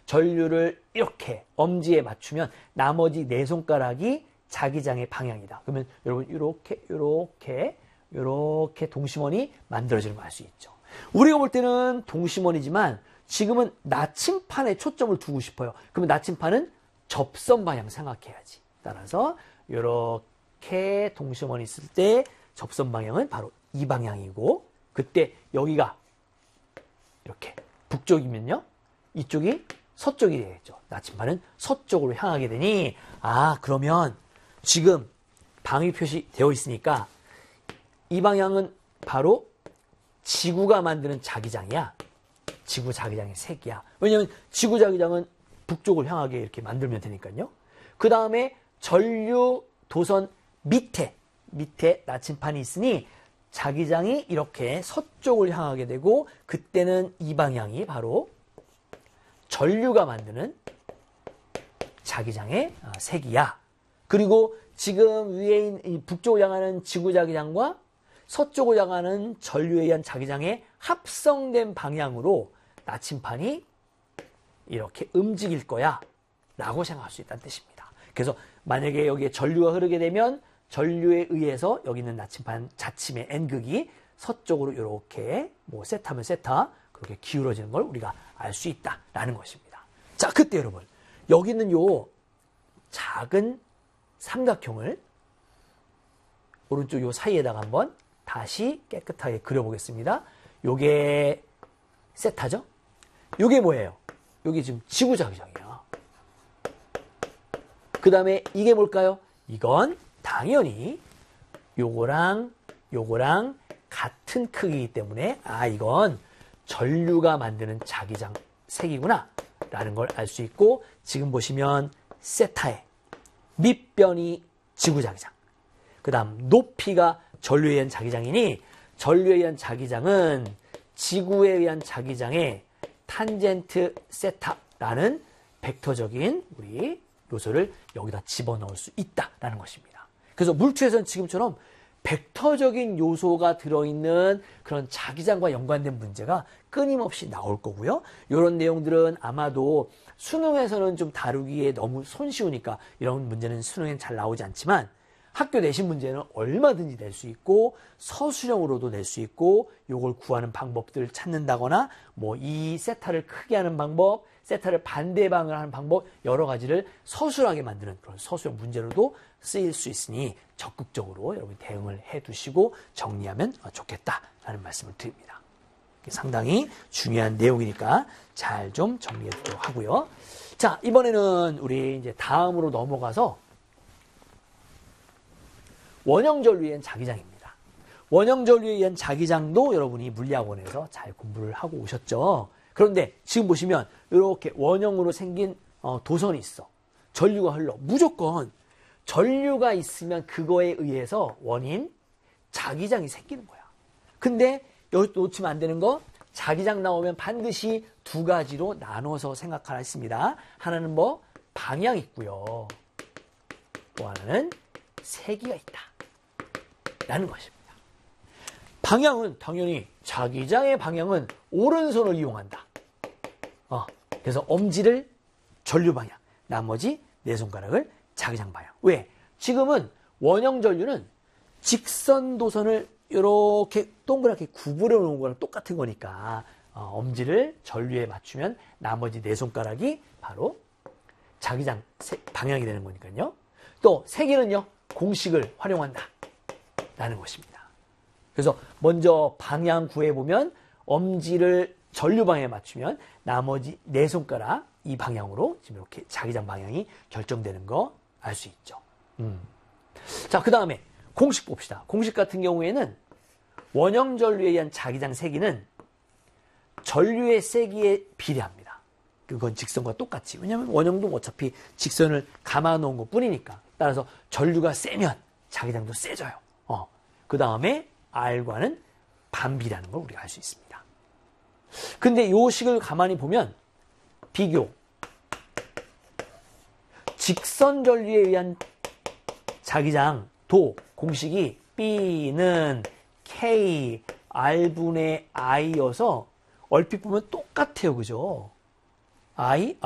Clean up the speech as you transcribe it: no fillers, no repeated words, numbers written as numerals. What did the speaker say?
전류를 이렇게 엄지에 맞추면 나머지 네 손가락이 자기장의 방향이다. 그러면 여러분 이렇게 동심원이 만들어지는 걸 알 수 있죠. 우리가 볼 때는 동심원이지만 지금은 나침판에 초점을 두고 싶어요. 그러면 나침판은 접선 방향 생각해야지. 따라서 이렇게 동심원이 있을 때 접선 방향은 바로 이 방향이고, 그때 여기가 이렇게 북쪽이면요, 이쪽이 서쪽이 되겠죠. 나침판은 서쪽으로 향하게 되니, 그러면 지금 방위 표시 되어 있으니까 이 방향은 바로 지구가 만드는 자기장이야. 지구 자기장의 색이야. 왜냐하면 지구 자기장은 북쪽을 향하게 이렇게 만들면 되니까요. 그 다음에 전류 도선 밑에 나침판이 있으니 자기장이 이렇게 서쪽을 향하게 되고, 그때는 이 방향이 바로 전류가 만드는 자기장의 색이야. 그리고 지금 위에 있는 북쪽을 향하는 지구 자기장과 서쪽을 향하는 전류에 의한 자기장의 합성된 방향으로 나침판이 이렇게 움직일 거야 라고 생각할 수 있다는 뜻입니다. 그래서 만약에 여기에 전류가 흐르게 되면 전류에 의해서 여기 있는 나침판 자침의 N극이 서쪽으로 이렇게 세타면 세타 그렇게 기울어지는 걸 우리가 알 수 있다라는 것입니다. 자, 그때 여러분 여기 있는 요 작은 삼각형을 오른쪽 요 사이에다가 한번 다시 깨끗하게 그려보겠습니다. 요게 세타죠? 요게 뭐예요? 요게 지금 지구 자기장이야. 그 다음에 이게 뭘까요? 이건 당연히 요거랑 같은 크기이기 때문에 이건 전류가 만드는 자기장 색이구나 라는 걸 알 수 있고, 지금 보시면 세타의 밑변이 지구 자기장, 그 다음 높이가 전류에 의한 자기장이니 전류에 의한 자기장은 지구에 의한 자기장의 탄젠트 세타라는 벡터적인 우리 요소를 여기다 집어넣을 수 있다라는 것입니다. 그래서 물투에서는 지금처럼 벡터적인 요소가 들어있는 그런 자기장과 연관된 문제가 끊임없이 나올 거고요. 이런 내용들은 아마도 수능에서는 좀 다루기에 너무 손쉬우니까 이런 문제는 수능엔 잘 나오지 않지만 학교 내신 문제는 얼마든지 낼 수 있고 서술형으로도 낼 수 있고, 요걸 구하는 방법들을 찾는다거나 이 세타를 크게 하는 방법, 세타를 반대 방향을 하는 방법, 여러 가지를 서술하게 만드는 그런 서술형 문제로도 쓰일 수 있으니 적극적으로 여러분이 대응을 해 두시고 정리하면 좋겠다라는 말씀을 드립니다. 상당히 중요한 내용이니까 잘 좀 정리해 두도록 하고요. 자, 이번에는 우리 이제 다음으로 넘어가서 원형전류에 의한 자기장입니다. 원형전류에 의한 자기장도 여러분이 물리학원에서 잘 공부를 하고 오셨죠. 그런데 지금 보시면 이렇게 원형으로 생긴 도선이 있어. 전류가 흘러. 무조건 전류가 있으면 그거에 의해서 원인 자기장이 생기는 거야. 근데 여기 놓치면 안 되는 거, 자기장 나오면 반드시 두 가지로 나눠서 생각하라 했습니다. 하나는 방향이 있고요. 또 하나는 세기가 있다 라는 것입니다. 방향은 당연히 자기장의 방향은 오른손을 이용한다. 그래서 엄지를 전류 방향, 나머지 네 손가락을 자기장 방향. 왜? 지금은 원형 전류는 직선 도선을 이렇게 동그랗게 구부려 놓은 거랑 똑같은 거니까 엄지를 전류에 맞추면 나머지 네 손가락이 바로 자기장 방향이 되는 거니까요. 또 세기는요, 공식을 활용한다 라는 것입니다. 그래서 먼저 방향 구해보면 엄지를 전류 방향에 맞추면 나머지 네 손가락 이 방향으로 지금 이렇게 자기장 방향이 결정되는 거 알 수 있죠. 자, 그 다음에 공식 봅시다. 공식 같은 경우에는 원형 전류에 의한 자기장 세기는 전류의 세기에 비례합니다. 그건 직선과 똑같이. 왜냐하면 원형도 어차피 직선을 감아 놓은 것 뿐이니까. 따라서 전류가 세면 자기장도 세져요. 그 다음에 R과는 반비라는 걸 우리가 알 수 있습니다. 근데 이 식을 가만히 보면 비교. 직선 전류에 의한 자기장 도 공식이 B는 K R분의 I여서 얼핏 보면 똑같아요. 그죠? I